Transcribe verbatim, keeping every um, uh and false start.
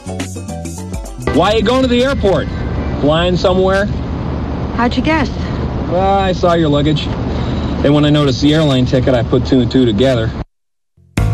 Why are you going to the airport? Flying somewhere? How'd you guess? Well, I saw your luggage. Then when I noticed the airline ticket, I put two and two together.